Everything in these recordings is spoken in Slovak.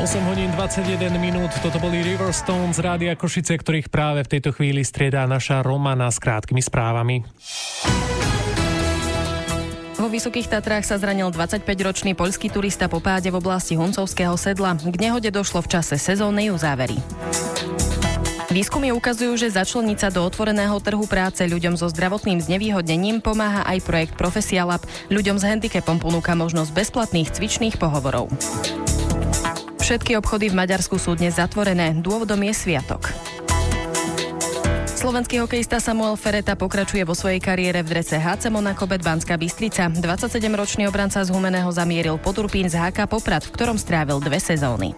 8:21, toto boli Riverstone z Rádia Košice, ktorých práve v tejto chvíli striedá naša Romana s krátkými správami. Vo Vysokých Tatrách sa zranil 25-ročný poľský turista po páde v oblasti Huncovského sedla. K nehode došlo v čase sezónnej uzávery. Výskumy ukazujú, že začleniť sa do otvoreného trhu práce ľuďom so zdravotným znevýhodnením pomáha aj projekt Profesia Lab. Ľuďom s handicapom ponúka možnosť bezplatných cvičných pohovorov. Všetky obchody v Maďarsku sú dnes zatvorené. Dôvodom je sviatok. Slovenský hokejista Samuel Fereta pokračuje vo svojej kariére v drese HC Monaco Bet Banská Bystrica. 27-ročný obranca z Humenného zamieril pod Urpín z HK Poprad, v ktorom strávil 2 sezóny.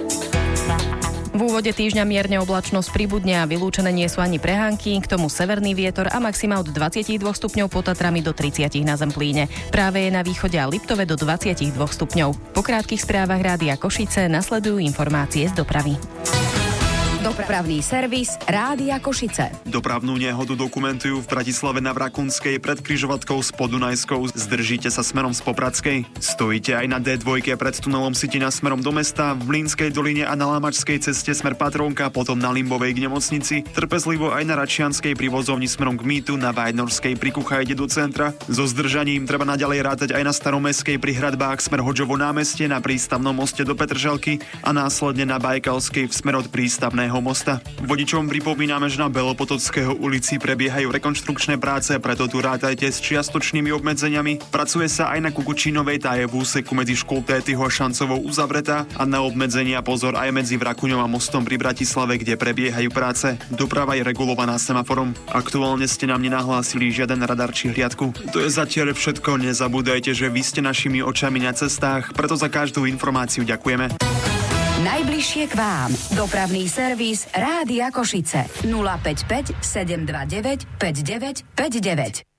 V úvode týždňa mierne oblačnosť pribudne a vylúčené nie sú ani prehánky, k tomu severný vietor a maxima od 22 stupňov pod Tatrami do 30 na Zemplíne. Práve je na východe a Liptove do 22 stupňov. Po krátkych správach Rádia Košice nasledujú informácie z dopravy. Dopravný servis Rádia Košice. Dopravnú nehodu dokumentujú v Bratislave na Vrakunskej pred križovatkou s Podunajskou. Zdržíte sa smerom z Popradskej. Stojíte aj na D2 pred tunelom Sitina smerom do mesta, v Mlynskej doline a na Lámačskej ceste smer Patrónka, potom na Limbovej k nemocnici. Trpezlivo aj na Račianskej pri vozovni smerom k Mýtu, na Vajnorskej pri Kuchajde do centra. So zdržaním treba naďalej rátať aj na Staromestskej pri Hradbách smer Hodžovo námestie, na Prístavnom moste do Petržalky a následne na Bajkalskej v smer od Prístavného mosta. Vodičom pripomíname, že na Belopotockého ulici prebiehajú rekonštrukčné práce, preto tu rátajte s čiastočnými obmedzeniami. Pracuje sa aj na Kukučínovej, tá je v úseku medzi Škultétyho a Šancovou uzavretá a na obmedzenia pozor aj medzi Vrakuňou a mostom pri Bratislave, kde prebiehajú práce. Doprava je regulovaná semaforom. Aktuálne ste nám nenahlásili žiaden radar či hliadku. To je zatiaľ všetko, nezabúdajte, že vy ste našimi očami na cestách, preto za každú informáciu ďakujeme. Najbližšie k vám. Dopravný servis Rádia Košice. 055 729 5959.